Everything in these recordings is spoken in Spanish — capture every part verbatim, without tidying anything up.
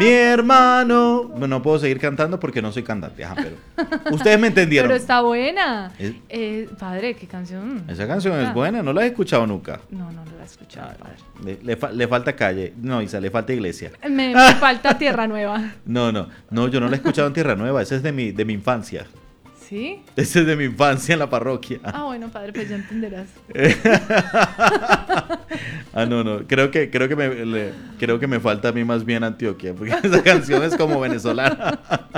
Mi hermano. Bueno, no puedo seguir cantando porque no soy cantante. Ajá, pero ustedes me entendieron. Pero está buena. Es- Eh, padre, qué canción. Esa canción Ah. es buena, no la he escuchado nunca. No, no lo he escuchado, padre. Le, le fa- le falta calle. No, Isa, le falta iglesia. Me, me falta Tierra Nueva. No, no, no, yo no la he escuchado en Tierra Nueva. Esa es de mi, de mi infancia. ¿Sí? Esa es de mi infancia en la parroquia. Ah, bueno, padre, pues ya entenderás. Ah, no, no. Creo que, creo que me, le- creo que me falta a mí más bien Antioquia, porque esa canción es como venezolana.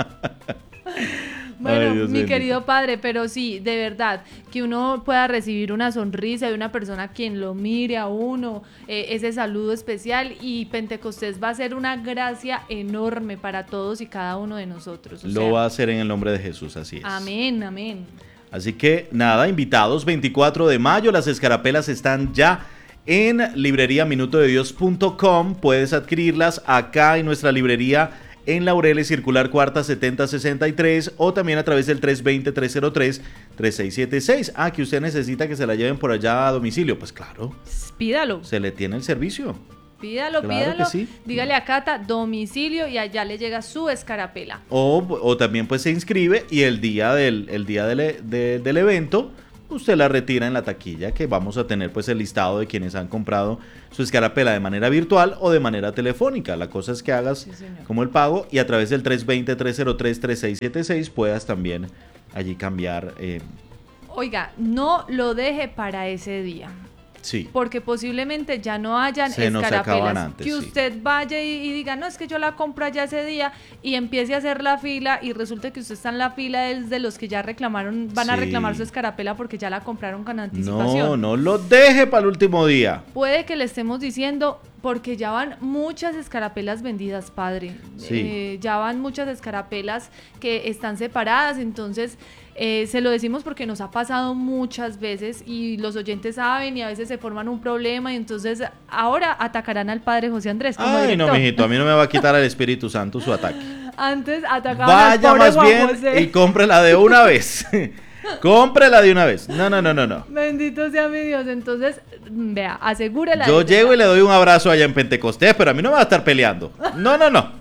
Bueno, Ay, Dios mi bendito. querido padre, pero sí, de verdad, que uno pueda recibir una sonrisa de una persona quien lo mire a uno, eh, ese saludo especial, y Pentecostés va a ser una gracia enorme para todos y cada uno de nosotros. o Lo sea, va a hacer en el nombre de Jesús, así es. Amén, amén. Así que nada, invitados, veinticuatro de mayo, las escarapelas están ya en librería minuto de dios punto com. Puedes adquirirlas acá en nuestra librería en Laureles Circular Cuarta setenta sesenta y tres o también a través del tres dos cero, tres cero tres, tres seis siete seis. Ah, que usted necesita que se la lleven por allá a domicilio. Pues claro, Pídalo, se le tiene el servicio. pídalo, Claro que pídalo. sí. Dígale a Cata, domicilio, y allá le llega su escarapela. O, o también pues se inscribe y el día del, el día del, e- de- del evento usted la retira en la taquilla, que vamos a tener pues el listado de quienes han comprado su escarapela de manera virtual o de manera telefónica. La cosa es que hagas Sí, señor. como el pago y a través del tres dos cero, tres cero tres, tres seis siete seis puedas también allí cambiar. eh, Oiga, no lo deje para ese día. sí, Porque posiblemente ya no hayan Se nos escarapelas. acaban antes, que sí. usted vaya y, y diga, no, es que yo la compro ya ese día, y empiece a hacer la fila, y resulta que usted está en la fila es de los que ya reclamaron, van a Sí. reclamar su escarapela porque ya la compraron con anticipación. no, no lo deje para el último día. Puede que le estemos diciendo, porque ya van muchas escarapelas vendidas, padre. Sí. Eh, ya van muchas escarapelas que están separadas, entonces eh, se lo decimos porque nos ha pasado muchas veces y los oyentes saben y a veces se forman un problema y entonces ahora atacarán al padre José Andrés como Ay, no, director. mijito, a mí no me va a quitar el Espíritu Santo su ataque. Antes atacaban al Vaya pobre más Juan bien José. y cómprela de una vez. Cómprela de una vez. No, no, no, no, no. Bendito sea mi Dios. Entonces, mm, vea, asegúrela. Yo de que llego y está- le doy un abrazo allá en Pentecostés, pero a mí no me va a estar peleando. No, no, no.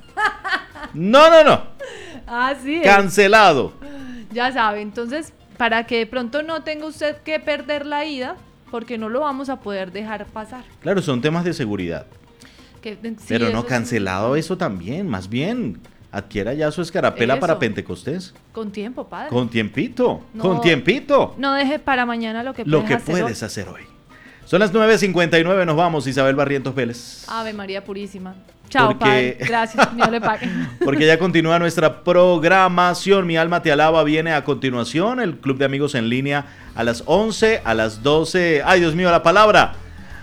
No, no, no. Así es. Cancelado. Ya sabe, entonces, para que de pronto no tenga usted que perder la ida, porque no lo vamos a poder dejar pasar. Claro, son temas de seguridad. Que, sí, Pero eso no sí. cancelado eso también. Más bien, adquiera ya su escarapela Eso. para Pentecostés. Con tiempo, padre. Con tiempito. No. Con tiempito. No deje para mañana lo que Lo puedes que hacer hoy. puedes hacer hoy. Son las nueve cincuenta y nueve, nos vamos, Isabel Barrientos Vélez. Ave María Purísima. Chao, Porque- padre. Gracias. Dios le pague. Porque ya continúa nuestra programación. Mi alma te alaba viene a continuación. El Club de Amigos en línea a las once, a las doce. Ay, Dios mío, la palabra.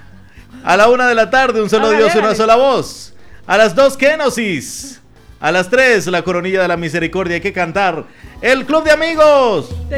A la una de la tarde, un solo Hágale, Dios, una hágale. sola voz. A las dos, Kenosis. A las tres, la coronilla de la misericordia. Hay que cantar. El Club de Amigos. Te